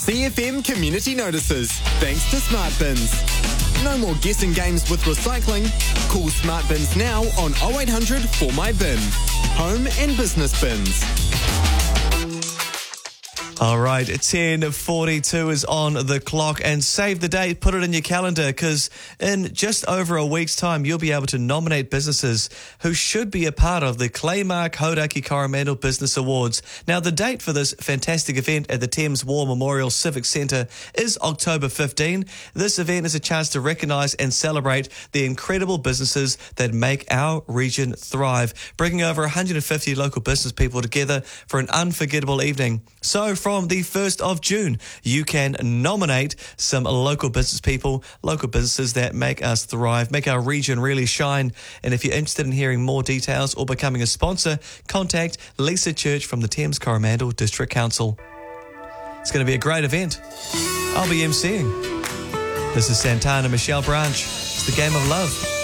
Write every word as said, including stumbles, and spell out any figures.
C F M community notices, thanks to Smart Bins. No more guessing games with recycling. Call Smart Bins now on oh eight hundred four my bin. Home and business bins. All right, ten forty-two is on the clock, and save the date, put it in your calendar, because in just over a week's time, you'll be able to nominate businesses who should be a part of the Claymark Hauraki Coromandel Business Awards. Now, the date for this fantastic event at the Thames War Memorial Civic Centre is October fifteenth. This event is a chance to recognise and celebrate the incredible businesses that make our region thrive, bringing over one hundred fifty local business people together for an unforgettable evening. So, from the first of June, you can nominate some local business people, local businesses that make us thrive, make our region really shine. And if you're interested in hearing more details or becoming a sponsor, contact Lisa Church from the Thames Coromandel District Council. It's going to be a great event. I'll be emceeing. This is Santana Michelle Branch. It's the Game of Love.